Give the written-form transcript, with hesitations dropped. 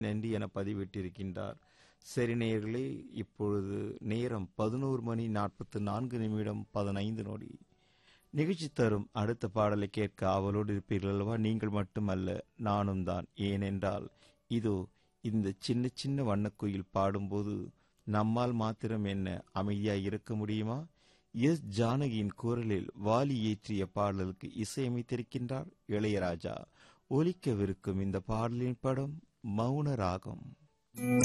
நன்றி என பதிவிட்டிருக்கின்றார். சரி நேயர்களே, இப்பொழுது நேரம் 11:44:15. நிகழ்ச்சி தரும் அடுத்த பாடலை கேட்க ஆவலோடு இருப்பீர்கள் அல்லவா? நீங்கள் மட்டுமல்ல, நானும் தான். ஏனென்றால் இதோ இந்த சின்ன சின்ன வண்ணக்குயில் பாடும்போது நம்மால் மாத்திரம் என்ன அமைதியாய் இருக்க முடியுமா? எஸ். ஜானகியின் குரலில் வாலி இயற்றிய பாடலுக்கு இசையமைத்திருக்கின்றார் இளையராஜா. ஒலிக்கவிருக்கும் இந்த பாடலின் படம் மௌன ராகம்.